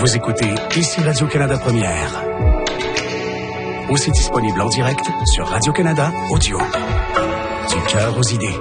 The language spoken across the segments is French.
Vous écoutez ici Radio-Canada Première. Aussi disponible en direct sur Radio-Canada Audio. Du cœur aux idées.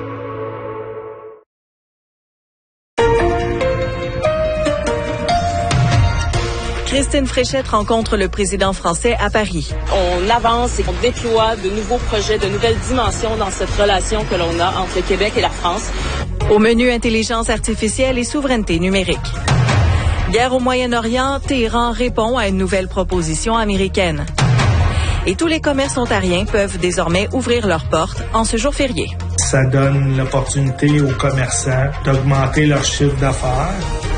Christine Fréchette rencontre le président français à Paris. On avance et on déploie de nouveaux projets, de nouvelles dimensions dans cette relation que l'on a entre le Québec et la France. Au menu intelligence artificielle et souveraineté numérique. Guerre au Moyen-Orient, Téhéran répond à une nouvelle proposition américaine. Et tous les commerces ontariens peuvent désormais ouvrir leurs portes en ce jour férié. Ça donne l'opportunité aux commerçants d'augmenter leur chiffre d'affaires.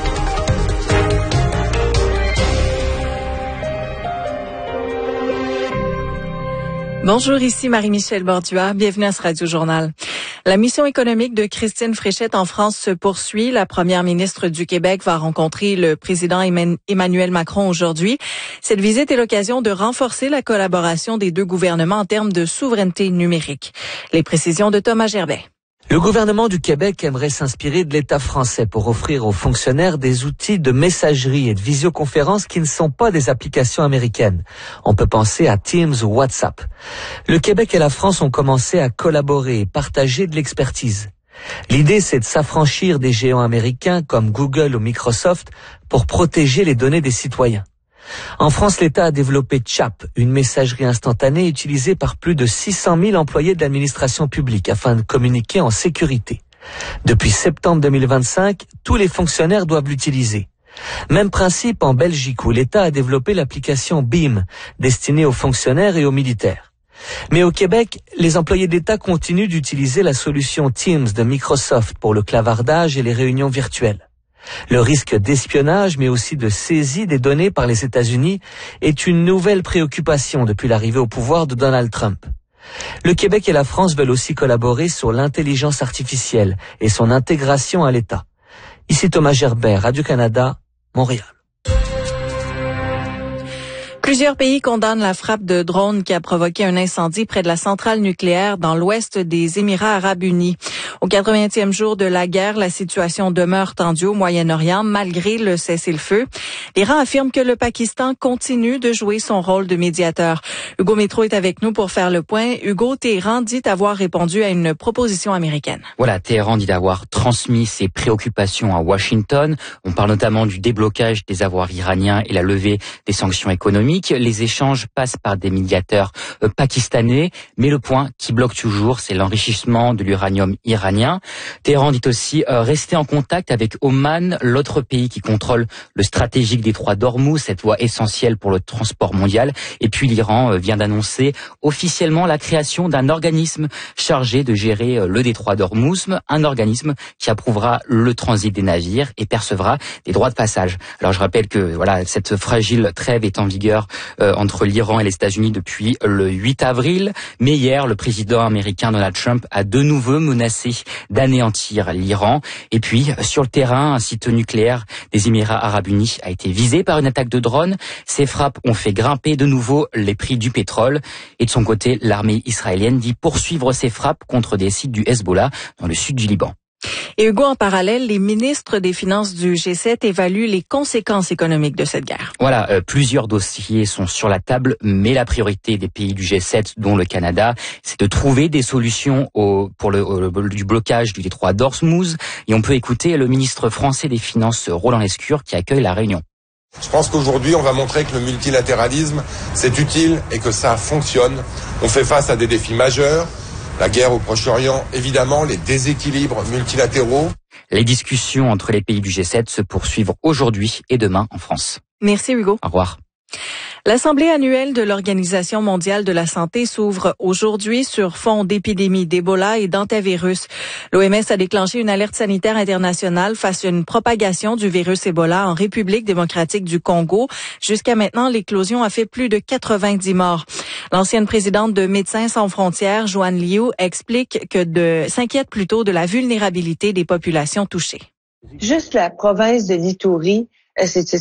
Bonjour, ici Marie-Michel Bordua. Bienvenue à ce Radio-Journal. La mission économique de Christine Fréchette en France se poursuit. La première ministre du Québec va rencontrer le président Emmanuel Macron aujourd'hui. Cette visite est l'occasion de renforcer la collaboration des deux gouvernements en termes de souveraineté numérique. Les précisions de Thomas Gerbet. Le gouvernement du Québec aimerait s'inspirer de l'État français pour offrir aux fonctionnaires des outils de messagerie et de visioconférence qui ne sont pas des applications américaines. On peut penser à Teams ou WhatsApp. Le Québec et la France ont commencé à collaborer et partager de l'expertise. L'idée, c'est de s'affranchir des géants américains comme Google ou Microsoft pour protéger les données des citoyens. En France, l'État a développé CHAP, une messagerie instantanée utilisée par plus de 600 000 employés de l'administration publique afin de communiquer en sécurité. Depuis septembre 2025, tous les fonctionnaires doivent l'utiliser. Même principe en Belgique où l'État a développé l'application BEAM, destinée aux fonctionnaires et aux militaires. Mais au Québec, les employés d'État continuent d'utiliser la solution Teams de Microsoft pour le clavardage et les réunions virtuelles. Le risque d'espionnage, mais aussi de saisie des données par les États-Unis est une nouvelle préoccupation depuis l'arrivée au pouvoir de Donald Trump. Le Québec et la France veulent aussi collaborer sur l'intelligence artificielle et son intégration à l'État. Ici Thomas Gerbet, Radio-Canada, Montréal. Plusieurs pays condamnent la frappe de drone qui a provoqué un incendie près de la centrale nucléaire dans l'ouest des Émirats arabes unis. Au 80e jour de la guerre, la situation demeure tendue au Moyen-Orient malgré le cessez-le-feu. L'Iran affirme que le Pakistan continue de jouer son rôle de médiateur. Hugo Métro est avec nous pour faire le point. Hugo, Téhéran dit avoir répondu à une proposition américaine. Voilà, Téhéran dit avoir transmis ses préoccupations à Washington. On parle notamment du déblocage des avoirs iraniens et la levée des sanctions économiques. Les échanges passent par des médiateurs pakistanais, mais le point qui bloque toujours, c'est l'enrichissement de l'uranium iranien. Téhéran dit aussi rester en contact avec Oman, l'autre pays qui contrôle le stratégique détroit d'Ormuz, cette voie essentielle pour le transport mondial. Et puis l'Iran vient d'annoncer officiellement la création d'un organisme chargé de gérer le détroit d'Ormuz, un organisme qui approuvera le transit des navires et percevra des droits de passage. Alors je rappelle que voilà, cette fragile trêve est en vigueur entre l'Iran et les États-Unis depuis le 8 avril. Mais hier, le président américain Donald Trump a de nouveau menacé d'anéantir l'Iran. Et puis, sur le terrain, un site nucléaire des Émirats arabes unis a été visé par une attaque de drone. Ces frappes ont fait grimper de nouveau les prix du pétrole. Et de son côté, l'armée israélienne dit poursuivre ses frappes contre des sites du Hezbollah dans le sud du Liban. Et Hugo, en parallèle, les ministres des Finances du G7 évaluent les conséquences économiques de cette guerre. Voilà, plusieurs dossiers sont sur la table, mais la priorité des pays du G7, dont le Canada, c'est de trouver des solutions pour du blocage du détroit d'Ormuz. Et on peut écouter le ministre français des Finances, Roland Lescure, qui accueille la réunion. Je pense qu'aujourd'hui, on va montrer que le multilatéralisme, c'est utile et que ça fonctionne. On fait face à des défis majeurs. La guerre au Proche-Orient, évidemment, les déséquilibres multilatéraux. Les discussions entre les pays du G7 se poursuivent aujourd'hui et demain en France. Merci Hugo. Au revoir. L'Assemblée annuelle de l'Organisation mondiale de la santé s'ouvre aujourd'hui sur fond d'épidémie d'Ebola et d'hantavirus. L'OMS a déclenché une alerte sanitaire internationale face à une propagation du virus Ebola en République démocratique du Congo. Jusqu'à maintenant, l'éclosion a fait plus de 90 morts. L'ancienne présidente de Médecins sans frontières, Joanne Liu, explique que s'inquiète plutôt de la vulnérabilité des populations touchées. Juste la province de l'Ituri, c'est